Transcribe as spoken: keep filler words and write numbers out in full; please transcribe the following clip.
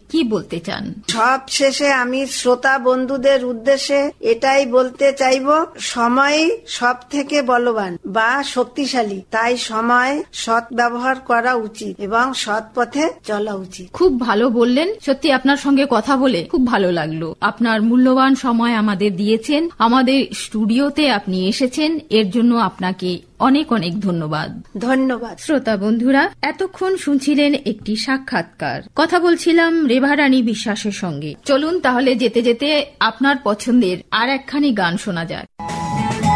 কি বলতে চান? সব শেষে আমি শ্রোতা বন্ধুদের উদ্দেশ্যে এটাই বলতে চাইব, সময় সব থেকে বলবান বা শক্তিশালী, তাই সময় সৎ ব্যবহার করা উচিত এবং সৎ পথে চলা উচিত। খুব ভালো বললেন। সত্যি আপনার সঙ্গে কথা বলে খুব ভালো লাগলো। আপনার মূল্যবান সময় আমাদের দিয়েছেন, আমাদের স্টুডিওতে আপনি এসেছেন, এর জন্য আপনাকে অনেক অনেক ধন্যবাদ। ধন্যবাদ। শ্রোতা বন্ধুরা, এতক্ষণ শুনছিলেন একটি সাক্ষাৎকার। কথা বলছিলাম রেভারানী বিশ্বাসের সঙ্গে। চলুন তাহলে যেতে যেতে আপনার পছন্দের আর একখানি গান শোনা যায়।